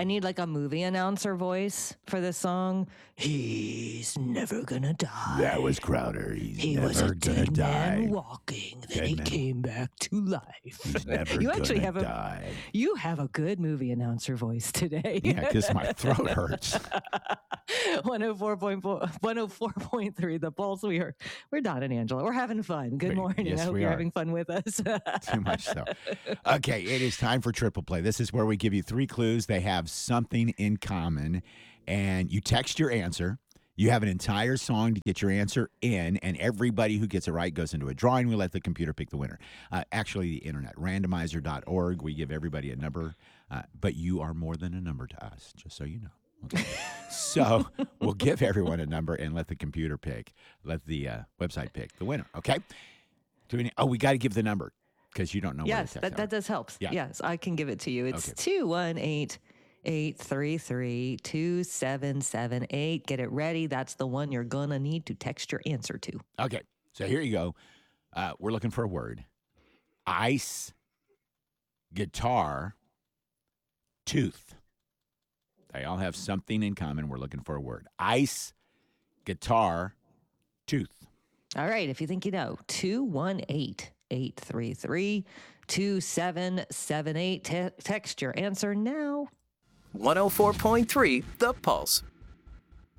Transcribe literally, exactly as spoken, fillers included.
I need like a movie announcer voice for this song. He's never gonna die. That was Crowder. He's He never was a gonna dead die. man walking, then Dead he man. came back to life. He's never you gonna actually have a die. you have a good movie announcer voice today. Yeah, because my throat hurts. one oh four point four, one oh four point three The Pulse. We are we're Don and Angela. We're having fun. Good We- morning. yes, I hope we you're are. having fun with us. Too much so. Okay, it is time for Triple Play. This is where we give you three clues. They have something in common, and you text your answer. You have an entire song to get your answer in, and everybody who gets it right goes into a drawing. We let the computer pick the winner. Uh, actually, the internet, randomizer dot org. We give everybody a number, uh, but you are more than a number to us, just so you know. Okay. So we'll give everyone a number and let the computer pick, let the uh, website pick the winner, okay? Do we, oh, we got to give the number because you don't know Yes, what that, that does help. Yeah. Yes, I can give it to you. It's Okay. two one eight, eight three three, two seven seven eight. Get it ready. That's the one you're going to need to text your answer to. Okay, so here you go. Uh, we're looking for a word. Ice, guitar, tooth. They all have something in common. We're looking for a word. Ice, guitar, tooth. All right, if you think you know, two one eight, eight three three, two seven seven eight. Te- text your answer now. one oh four point three The Pulse.